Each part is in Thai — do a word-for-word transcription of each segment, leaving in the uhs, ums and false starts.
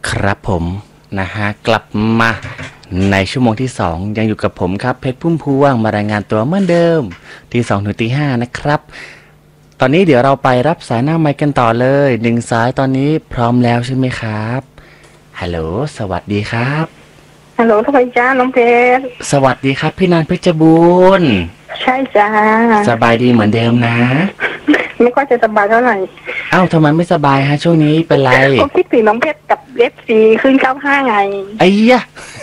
ครับผมนะฮะกลับมาในชั่วโมงที่สองยังอยู่กับผมครับเพชรพุ่มพวงมารายงานตัวเหมือนเดิมที่สองถึงตีห้านะครับตอนนี้เดี๋ยวเราไปรับสายหน้าไมค์กันต่อเลยหนึ่งสายตอนนี้พร้อมแล้วใช่ไหมครับฮัลโหลสวัสดีครับฮัลโหลทำไมจ้าน้องเพชรสวัสดีครับพี่นันเพชรบูรณ์ใช่จ้าสบายดีเหมือนเดิมนะไม่ค่อยจะสบายเท่าไหร่เอ้าทำไมไม่สบายฮะช่วงนี้เป็นไรก็คิดถึงน้องเพชรกับเอฟซีขึ้นเก้าห้าไงไอ้ยะ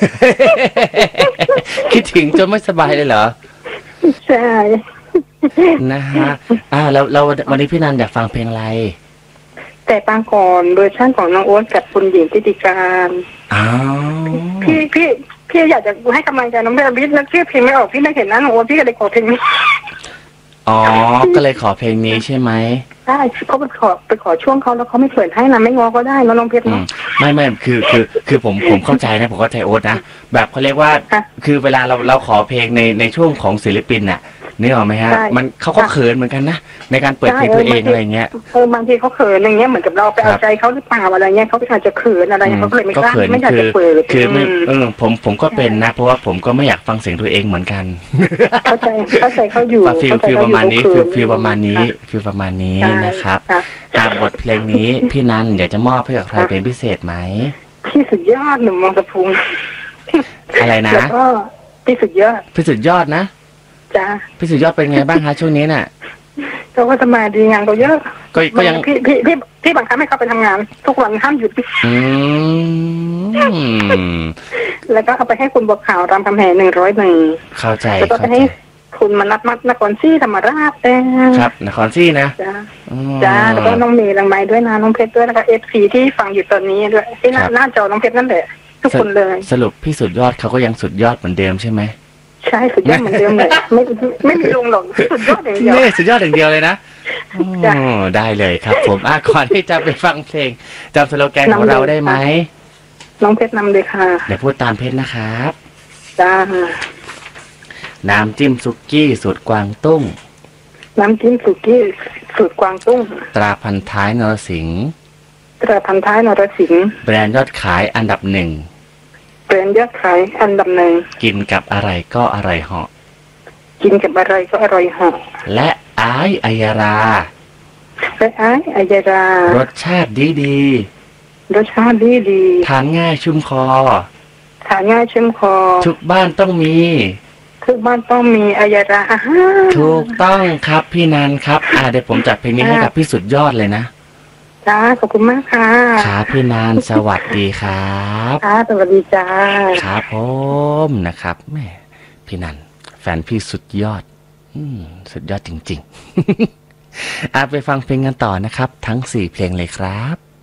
คิดถึงจนไม่สบายเลยเหรอใช่นะฮะอ่าแล้วเราวันนี้พี่นันอยากฟังเพลงอะไรแต่ฟังก่อนเวอร์ชันของน้องโอ๊ตกับคุณหญิงทิติการอ้าวพี่พี่พี่อยากจะให้กำลังใจน้องเพชรพี่นึกชื่อเพลงไม่ออกพี่ไม่เห็นหน้าน้องโอ๊ตพี่ก็เลยขอเพลงนี้อ๋อก็เลยขอเพลงนี้ใช่ไหมใช่เขาไปขอไปขอช่วงเขาแล้วเขาไม่เปิดให้นะไม่งอก็ได้นะน้องเพชรไม่ไม่คือคือคือผมผมเข้าใจนะผมเข้าใจโอ๊ตนะแบบเขาเรียกว่าคือเวลาเราเราขอเพลงในในช่วงของศิลปินน่ะนึกออกไหมฮะมันเขาก็เขินเหมือนกันนะในการเปิดเพลงตัวเองอะไรเงี้ยเออบางทีเขาเขินอย่างเงี้ยเหมือนกับเราไปเอาใจเขาหรือเปล่าอะไรเงี้ยเขาอาจจะเขินอะไรเขาเลยไม่กล้าไม่อยากจะเปิดคือเออผมผมก็เป็นนะเพราะว่าผมก็ไม่อยากฟังเสียงตัวเองเหมือนกันเข้าใจเข้าใจเขาอยู่ฟีลฟีลประมาณนี้ฟีลฟีลประมาณนี้ฟีลประมาณนี้นะครับตามบทเพลงนี้พี่นันอยากจะมอบให้กับใครเป็นพิเศษไหมพี่สุดยอดหนุ่มมองสะพุงอะไรนะแล้วก็พี่สุดยอดพี่สุดยอดนะจ้าพี่สุดยอดเป็นไงบ้างคะช่วงนี้น่ะเขาก็สบายดีงานเขาเยอะก็ก็ยังพี่พี่พี่พี่บังคับให้เขาไปทำงานทุกวันห้ามหยุดอืมแล้วก็เอาไปให้คุณบัวขาวรามคำแหงหนึ่งร้อยหนึ่งเข้าใจแล้วก็ไปให้คุณมนัสมัดนครศรีธรรมราชเองครับนครศรีนะจ้าจ้าแล้วก็น้องเมย์ลังไม้ด้วยนะน้องเพชรด้วยแล้วก็เอฟซีที่ฟังอยู่ตอนนี้ด้วยที่หน้าหน้าจอน้องเพชรนั่นแหละทุกคนเลยสรุปพี่สุดยอดเขาก็ยังสุดยอดเหมือนเดิมใช่ไหมใช่สุดยอดเหมือนเดิมเลยไม่ไม่มีลงหรอกสุดยอดอย่างเดียวนี่สุดยอดอย่างเดียวเลยนะโอ้ได้เลยครับผมอ่ะก่อนที่จะไปฟังเพลงจำสโลแกนของเราได้ไหมน้องเพชรนำเลยค่ะเดี๋ยวพูดตามเพชรนะครับจ้าน้ำจิ้มซุกี้สูตรกวางตุ้งน้ำจิ้มสุกี้สูตรกวางตุ้งตราพันท้ายนรสิงห์ตราพันท้ายนรสิงห์แบรนด์ยอดขายอันดับหนึ่งแบรนด์ยอดขายอันดับหนึ่งกินกับอะไรก็อร่อยเหาะกินกับอะไรก็อร่อยเหาะและอ้ายอัยราและอ้ายอัยรารสชาติดีดีรสชาติดีดีทานง่ายชุ่มคอทานง่ายชุ่มคอทุกบ้านต้องมีทุกบ้านต้องมีอัยราอาหารถูกต้องครับพี่นันครับอ่าเดี๋ยวผมจัดเพลงนี้ให้กับพี่สุดยอดเลยนะจ้าขอบคุณมากค่ะครับพี่นันสวัสดีครับค่ะสวัสดีจ้าครับผมนะครับแม่พี่นันแฟนพี่สุดยอดอืมสุดยอดจริงๆ อ่ะไปฟังเพลงกันต่อนะครับทั้งสี่เพลงเลยครับ